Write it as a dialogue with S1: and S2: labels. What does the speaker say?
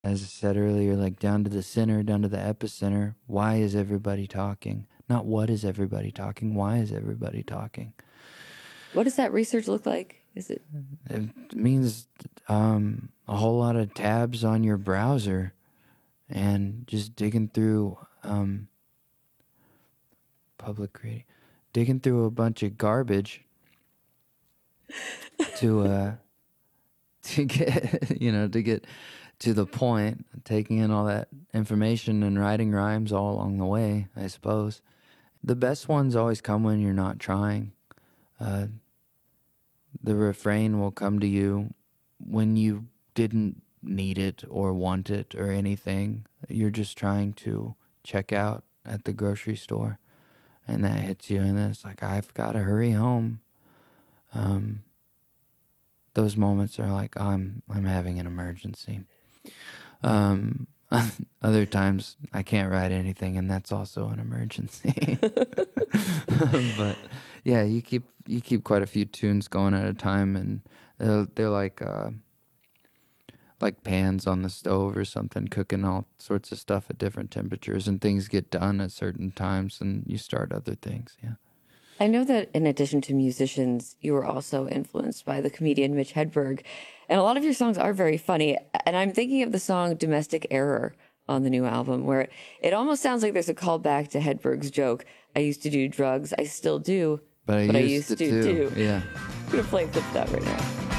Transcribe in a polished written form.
S1: as I said earlier, like down to the center, down to the epicenter. Why is everybody talking? Not what is everybody talking, why is everybody talking?
S2: What does that research look like? Is it?
S1: It means a whole lot of tabs on your browser and just digging through public radio, digging through a bunch of garbage to to get to get to the point, taking in all that information and writing rhymes all along the way, I suppose. The best ones always come when you're not trying. The refrain will come to you when you didn't need it or want it or anything. You're just trying to check out at the grocery store, and that hits you, and then it's like, I've got to hurry home. Those moments are like, I'm having an emergency. Other times I can't write anything, and that's also an emergency. But yeah, you keep quite a few tunes going at a time, and they're like pans on the stove or something, cooking all sorts of stuff at different temperatures, and things get done at certain times, and you start other things. Yeah.
S2: I know that in addition to musicians, you were also influenced by the comedian Mitch Hedberg, and a lot of your songs are very funny. And I'm thinking of the song "Domestic Error" on the new album, where it almost sounds like there's a callback to Hedberg's joke, "I used to do drugs, I still do,
S1: But I
S2: but I
S1: used
S2: used
S1: to
S2: to
S1: too.
S2: too."
S1: Yeah.
S2: I'm gonna play a clip of that right now.